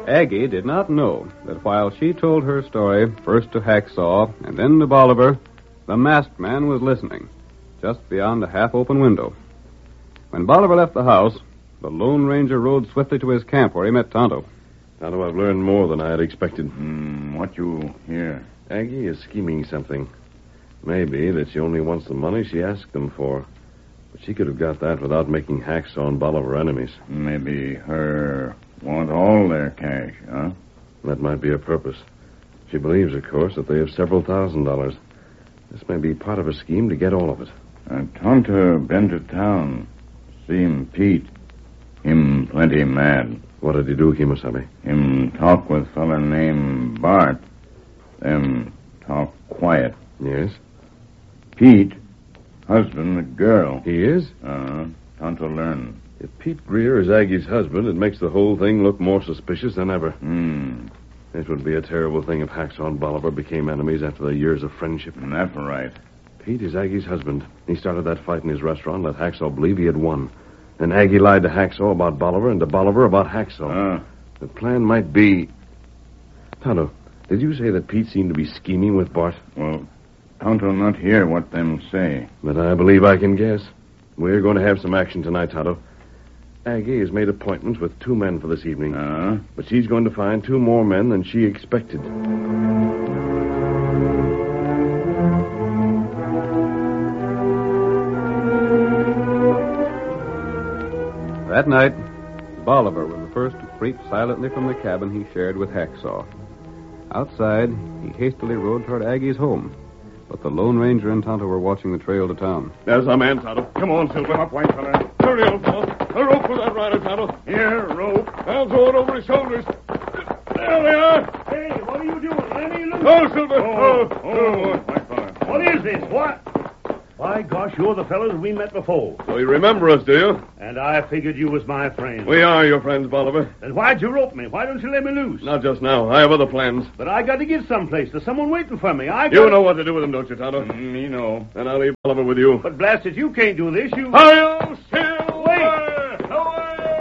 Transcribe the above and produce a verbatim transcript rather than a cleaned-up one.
Aggie did not know that while she told her story, first to Hacksaw and then to Bolivar, the masked man was listening, just beyond a half-open window. When Bolivar left the house, the Lone Ranger rode swiftly to his camp where he met Tonto. Tonto, I've learned more than I had expected. Mm, what you hear? Aggie is scheming something. Maybe that she only wants the money she asked them for. But she could have got that without making Hacksaw and Bolivar enemies. Maybe her want all their cash, huh? That might be her purpose. She believes, of course, that they have several thousand dollars. This may be part of a scheme to get all of it. Uh, Tonto been to town. See him Pete. Him plenty mad. What did he do, Kimasabi? Him talk with fella named Bart. Them talk quiet. Yes? Pete, husband the girl. He is? Uh-huh. Tonto learn. If Pete Greer is Aggie's husband, it makes the whole thing look more suspicious than ever. Hmm. It would be a terrible thing if Hacksaw and Bolivar became enemies after the years of friendship. That's right. Pete is Aggie's husband. He started that fight in his restaurant, let Hacksaw believe he had won. Then Aggie lied to Hacksaw about Bolivar and to Bolivar about Hacksaw. Uh. The plan might be... Tonto, did you say that Pete seemed to be scheming with Bart? Well, Tonto not hear what them say. But I believe I can guess. We're going to have some action tonight, Tonto. Aggie has made appointments with two men for this evening. Uh-huh. But she's going to find two more men than she expected. That night, Bolivar was the first to creep silently from the cabin he shared with Hacksaw. Outside, he hastily rode toward Aggie's home. But the Lone Ranger and Tonto were watching the trail to town. There's our man, Tonto. Come on, Silver. Up, white fella. Hurry, old fellow. A rope for that rider, Tonto. Here, rope. I'll throw it over his shoulders. There they are. Hey, what are you doing? Let me loose. Oh, Silver. Oh, oh, oh, white fella. What is this? What? By gosh, you're the fellows we met before. So you remember us, do you? And I figured you was my friend. We are your friends, Bolivar. Then why'd you rope me? Why don't you let me loose? Not just now. I have other plans. But I got to get someplace. There's someone waiting for me. I got You know what to do with them, don't you, Tonto? Mm, me know. Then I'll leave Bolivar with you. But blast it, you can't do this. You... Hurry!